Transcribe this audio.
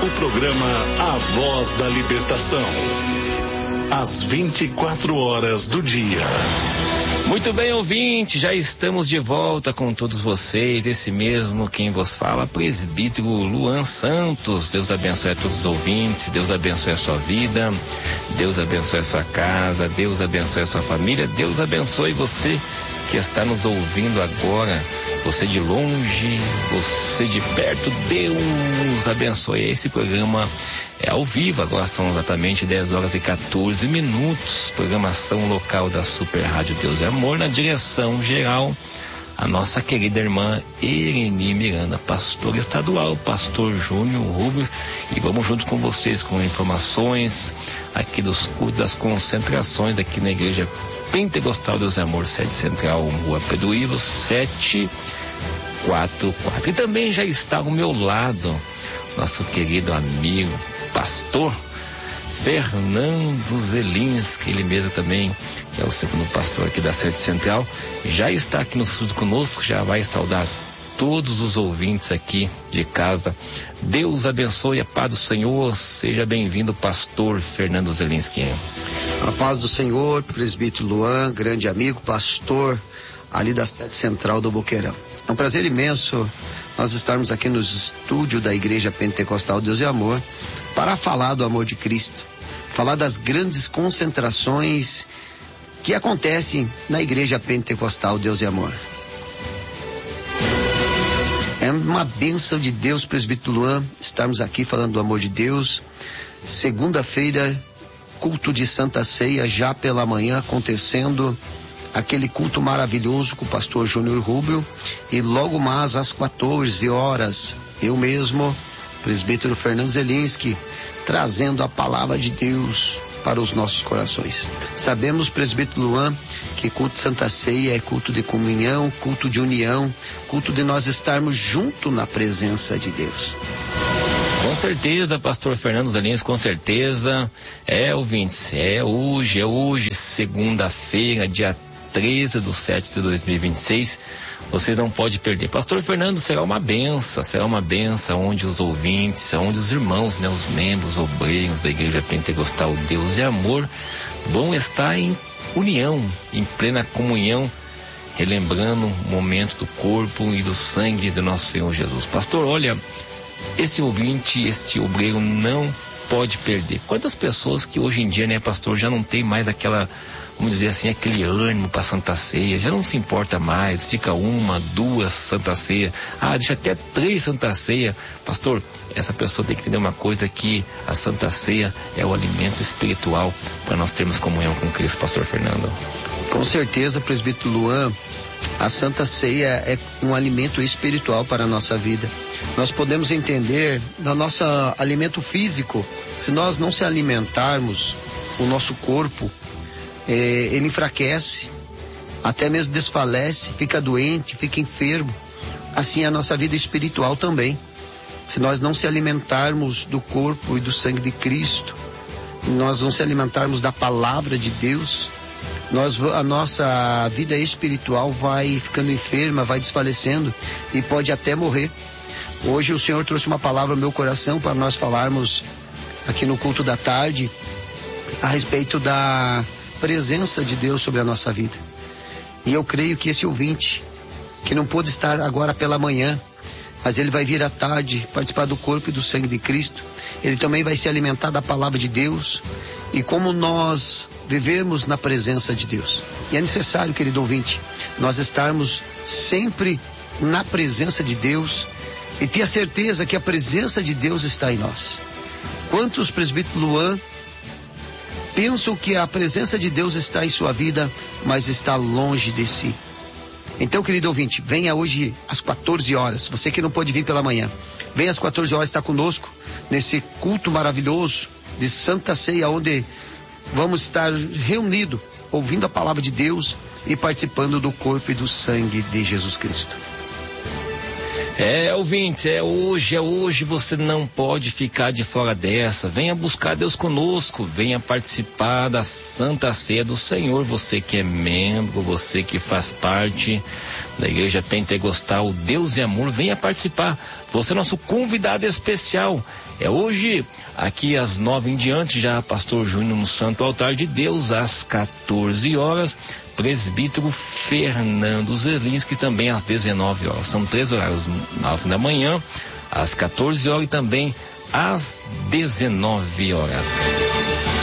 O programa A Voz da Libertação. Às 24 horas do dia. Muito bem, ouvinte, já estamos de volta com todos vocês. Esse mesmo quem vos fala, presbítero Luan Santos. Deus abençoe a todos os ouvintes, Deus abençoe a sua vida, Deus abençoe a sua casa, Deus abençoe a sua família, Deus abençoe você que está nos ouvindo agora, você de longe, você de perto, Deus abençoe. Esse programa é ao vivo, agora são exatamente 10 horas e 14 minutos, programação local da Super Rádio Deus e Amor, na direção geral, a nossa querida irmã Ireni Miranda, pastora estadual, pastor Júnior Rubio, e vamos junto com vocês com informações aqui dos cultos, das concentrações aqui na Igreja Pentecostal Deus e Amor, sede central, Rua Pedro Ivo, 744. E também já está ao meu lado nosso querido amigo, pastor Fernando Zelinski, ele mesmo também, que é o segundo pastor aqui da sede central, já está aqui no estúdio conosco, já vai saudar todos os ouvintes aqui de casa. Deus abençoe, a paz do Senhor, seja bem-vindo, pastor Fernando Zelinski. A paz do Senhor, presbítero Luan, grande amigo, pastor ali da sede central do Boqueirão. É um prazer imenso nós estarmos aqui no estúdio da Igreja Pentecostal Deus e Amor para falar do amor de Cristo, falar das grandes concentrações que acontecem na Igreja Pentecostal Deus e Amor. É uma bênção de Deus, presbítero Luan, estarmos aqui falando do amor de Deus. Segunda-feira, culto de Santa Ceia, já pela manhã acontecendo aquele culto maravilhoso com o pastor Júnior Rubio, e logo mais às 14 horas, eu mesmo, presbítero Fernando Zelinski, trazendo a palavra de Deus para os nossos corações. Sabemos, presbítero Luan, que culto de Santa Ceia é culto de comunhão, culto de união, culto de nós estarmos juntos na presença de Deus. Com certeza, pastor Fernando Zelinski, com certeza. Ouvintes, é hoje, segunda-feira, dia 13/7/2026, vocês não podem perder. Pastor Fernando, será uma benção onde os ouvintes, onde os irmãos, os membros, obreiros da Igreja Pentecostal Deus e Amor vão estar em união, em plena comunhão, relembrando o momento do corpo e do sangue do nosso Senhor Jesus. Pastor, olha, esse ouvinte, este obreiro não pode perder. Quantas pessoas que hoje em dia, pastor, já não tem mais aquela, vamos dizer assim, aquele ânimo para Santa Ceia, já não se importa mais, fica 1, 2 Santa Ceia, deixa até 3 Santa Ceia. Pastor, essa pessoa tem que entender uma coisa, que a Santa Ceia é o alimento espiritual para nós termos comunhão com Cristo, pastor Fernando. Com certeza, presbítero Luan, a Santa Ceia é um alimento espiritual para a nossa vida. Nós podemos entender no nosso alimento físico, se nós não se alimentarmos, o nosso corpo, ele enfraquece, até mesmo desfalece, fica doente, fica enfermo. Assim é a nossa vida espiritual também. Se nós não se alimentarmos do corpo e do sangue de Cristo, nós não se alimentarmos da palavra de Deus, a nossa vida espiritual vai ficando enferma, vai desfalecendo e pode até morrer. Hoje o Senhor trouxe uma palavra ao meu coração para nós falarmos aqui no culto da tarde a respeito da presença de Deus sobre a nossa vida. E eu creio que esse ouvinte, que não pôde estar agora pela manhã, mas ele vai vir à tarde participar do corpo e do sangue de Cristo, ele também vai se alimentar da palavra de Deus e como nós vivemos na presença de Deus. E é necessário, querido ouvinte, nós estarmos sempre na presença de Deus e ter a certeza que a presença de Deus está em nós. Quantos, presbítero Luan, pensam que a presença de Deus está em sua vida, mas está longe de si? Então, querido ouvinte, venha hoje às 14 horas, você que não pode vir pela manhã, venha às 14 horas estar conosco nesse culto maravilhoso de Santa Ceia, onde vamos estar reunidos, ouvindo a palavra de Deus e participando do corpo e do sangue de Jesus Cristo. Ouvintes, é hoje, você não pode ficar de fora dessa. Venha buscar Deus conosco, venha participar da Santa Ceia do Senhor, você que é membro, você que faz parte da Igreja Pentecostal Deus e Amor, venha participar. Você é nosso convidado especial. É hoje, aqui às 9 em diante, já Pastor Júnior no Santo Altar de Deus, às 14 horas. Presbítero Fernando Zelinski também às 19 horas. São 3 horários, 9 da manhã, às 14 horas e também às 19 horas.